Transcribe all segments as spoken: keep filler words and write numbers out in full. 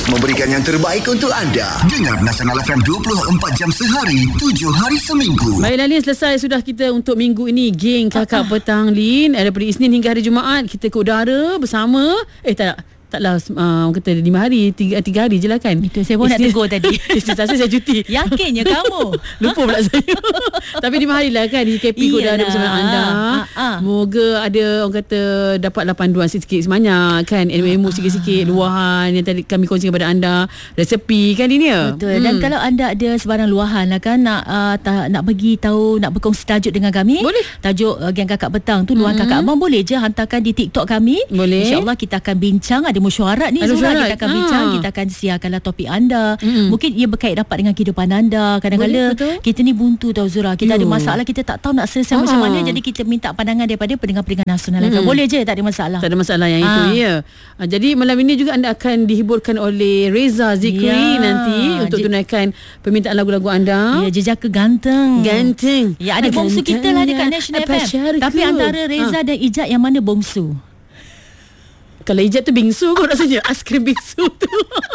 terus memberikan yang terbaik untuk anda. Dengar Nasional F M dua puluh empat jam sehari, tujuh hari seminggu. Baiklah Lin, selesai sudah kita untuk minggu ini. Geng Kakak Petang Lin, daripada Isnin hingga hari Jumaat kita ke udara bersama. Eh tak Taklah uh, orang kata lima hari, tiga, tiga hari je lah kan. Itu saya pun nak tegur tadi. Isnin Selasa saya cuti. Yakinnya kamu. Lupa pula saya. Tapi lima hari lah kan di K P Koda bersama anda. Ha, ha. Moga ada orang kata dapatlah panduan sikit-sikit sebanyak kan. Ilmu-ilmu sikit-sikit, luahan yang tadi kami kongsikan kepada anda. Resepi kan ini ya. Betul. Hmm. Dan kalau anda ada sebarang luahan lah kan, nak uh, ta, nak bagi tahu, nak berkongsi tajuk dengan kami, boleh. Tajuk uh, Geng Kakak Petang tu, luahan hmm. Kakak Abang, boleh je hantarkan di TikTok kami. Boleh. InsyaAllah kita akan bincang. Ada mesyuarat ni, Zura, kita akan bincang, ha. Kita akan siarkanlah topik anda. Mm. Mungkin ia berkait rapat dengan kehidupan anda. Kadang-kadang kita ni buntu tau Zura, kita Yo. ada masalah, kita tak tahu nak selesai ha. macam mana. Jadi kita minta pandangan daripada pendengar-pendengar nasional. mm. Boleh je, tak ada masalah. Tak ada masalah yang ha. itu ya. Jadi malam ini juga anda akan dihiburkan oleh Reza Zikri ya. nanti untuk Je- tunaikan permintaan lagu-lagu anda. Ya, jejaka ganteng. Ganteng. Ya, ada bongsu kita lah dekat National F M. Tapi antara Reza ha. dan Ijat, yang mana bongsu? Kalau Ijat tu bingsu kot rasanya. Aiskrim bingsu tu.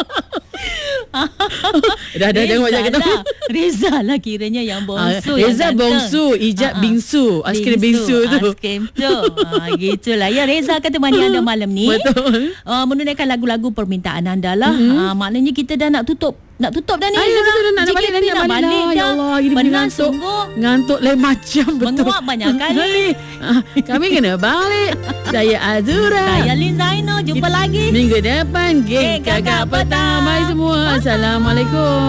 dah dah jangan buat jangan kata. Reza lah kiranya yang bongsu. Ha, Reza bongsu, Ijat bingsu. Aiskrim bingsu, bingsu tu. Aiskrim tu. Ha, gitulah. Ya, Reza akan temani anda malam ni. Betul. Uh, menunaikan lagu-lagu permintaan anda lah. Mm-hmm. Uh, maknanya kita dah nak tutup. Nak tutup dah ni. Ayo, dah, dah, nak balik dah. Nak balik dah. Ya Allah, ini ngantuk. Ngantuk lain macam. Betul. Menguap banyak kali. Kami kena balik. Saya Azura. Saya Lin Zaino. Jumpa lagi minggu depan. Geng Kakak Petang. Bye semua. Assalamualaikum.